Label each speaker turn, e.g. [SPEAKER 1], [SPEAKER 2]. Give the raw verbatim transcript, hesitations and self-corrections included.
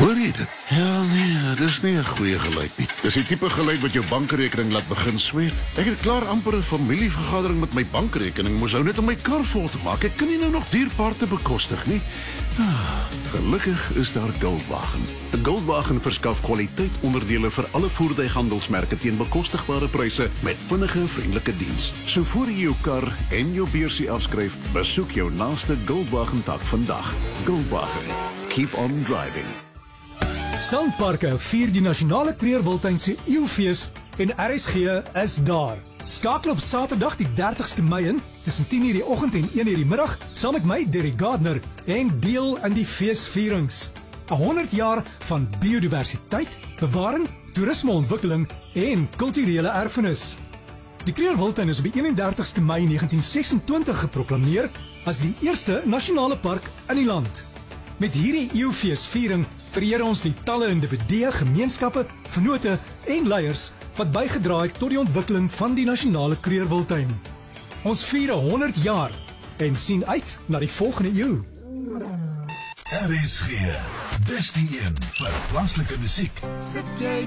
[SPEAKER 1] Hoor jy dit? Ja, nee, dis nie 'n goeie geluid nie. Dis die tipe geluid wat jou bankrekening laat begin sweet. Ek het klaar amper 'n familievergadering met my bankrekening, moes ou net om my kar vol te maak. Ek kan nie nou nog dierpaarte bekostig nie. Ah, gelukkig is daar Goldwagen. Goldwagen verskaf kwaliteit onderdele vir alle voertuighandelsmerke teen bekostigbare pryse met vinnige, vriendelike diens. So voor jy jou kar en jou beursie afskryf, besoek jou naaste Goldwagen tak vandag. Goldwagen. Keep on driving.
[SPEAKER 2] Sandparke vier die nasionale Kreerwiltuin se eeufees en R S G is daar. Skakel op Saterdag die dertigste Mei in tussen tien uur die oggend en een uur die middag saam met my Derek Gardner en deel in die feesvierings. honderd jaar van biodiversiteit, bewaring, toerismeontwikkeling en kulturele erfenis. Die Kreerwiltuin is op die eenendertigste Mei negentien sesentwintig geproklameer as die eerste nasionale park in die land. Met hierdie eeufeesviering vereer ons die talle individue, gemeenskappe, vennote en leiers wat bygedra het tot die ontwikkeling van die nasionale Kreerwiltuin. Ons vier honderd jaar en sien uit na die volgende eeu.
[SPEAKER 3] R S G, dis die een vir plaaslike musiek.
[SPEAKER 4] Sit jy